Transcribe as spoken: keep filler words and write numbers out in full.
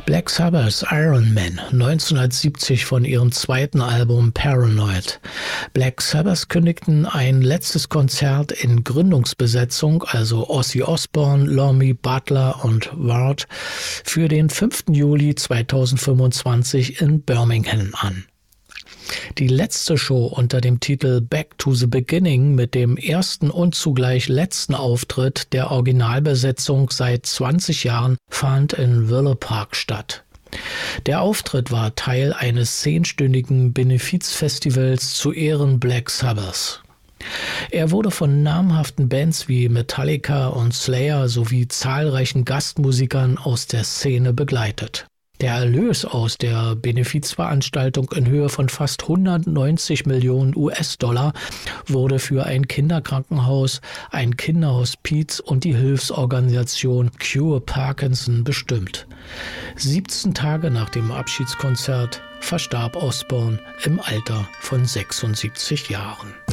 Black Sabbath Iron Man, neunzehnhundertsiebzig von ihrem zweiten Album Paranoid. Black Sabbath kündigten ein letztes Konzert in Gründungsbesetzung, also Ozzy Osbourne, Lemmy, Butler und Ward, für den fünften Juli zweitausendfünfundzwanzig in Birmingham an. Die letzte Show unter dem Titel Back to the Beginning mit dem ersten und zugleich letzten Auftritt der Originalbesetzung seit zwanzig Jahren fand in Villa Park statt. Der Auftritt war Teil eines zehnstündigen Benefizfestivals zu Ehren Black Sabbath. Er wurde von namhaften Bands wie Metallica und Slayer sowie zahlreichen Gastmusikern aus der Szene begleitet. Der Erlös aus der Benefizveranstaltung in Höhe von fast hundertneunzig Millionen US-Dollar wurde für ein Kinderkrankenhaus, ein Kinderhospiz und die Hilfsorganisation Cure Parkinson bestimmt. siebzehn Tage nach dem Abschiedskonzert verstarb Osbourne im Alter von sechsundsiebzig Jahren.